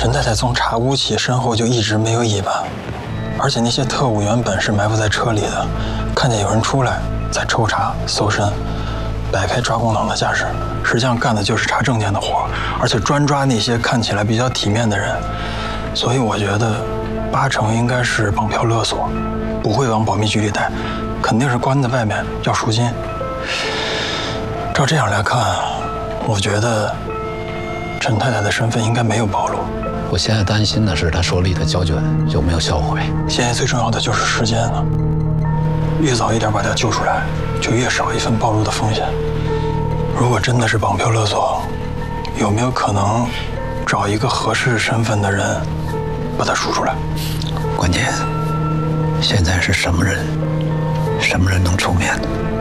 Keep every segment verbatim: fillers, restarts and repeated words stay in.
陈太太从茶屋起身后就一直没有尾巴，而且那些特务原本是埋伏在车里的，看见有人出来再抽查搜身，摆开抓共党的架势，实际上干的就是查证件的活，而且专抓那些看起来比较体面的人。所以我觉得八成应该是绑票勒索，不会往保密局里带，肯定是关在外面要赎金。照这样来看，我觉得陈太太的身份应该没有暴露。 我现在担心的是他手里的胶卷有没有销毁。 现在最重要的就是时间了，越早一点把他救出来，就越少一份暴露的风险。如果真的是绑票勒索，有没有可能找一个合适身份的人把他赎出来？ 关键现在是什么人，什么人能出面？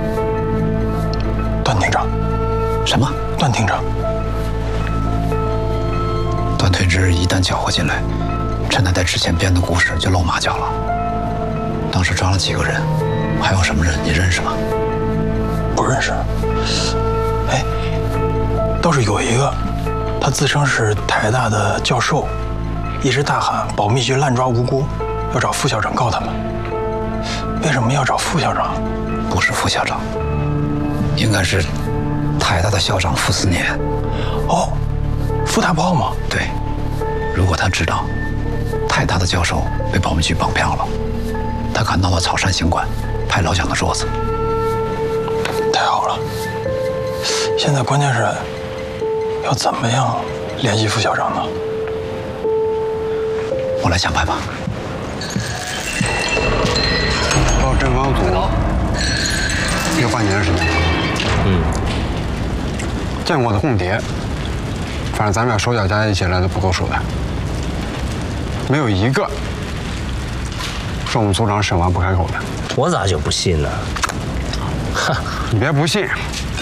段厅长。 什么？ 段厅长。 段推之一旦搅和进来，陈太太之前编的故事就露马脚了。当时抓了几个人，还有什么人你认识吗？ 不认识。哎，倒是有一个，他自称是台大的教授，一直大喊保密局滥抓无辜，要找副校长告他们。为什么要找副校长？ 不是副校长，应该是台大的校长傅斯年。 哦，傅大炮吗？ 对，如果他知道台大的教授被保密局绑票了，他赶到了草山行馆拍老蒋的桌子。 太好了，现在关键是要怎么样联系副校长呢？ 我来想办法。 到侦防组有半年的时间了。 嗯， 见过的共谍，反正咱们俩手脚加一起来都不够数的，没有一个是我们组长审完不开口的。 我咋就不信呢？ 哼，你别不信。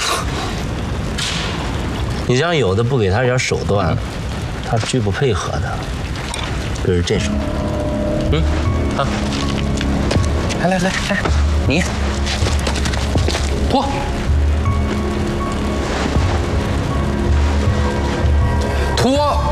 你像有的不给他点手段，他拒不配合的，比如这种。嗯，好，来来来来，你脱。脱。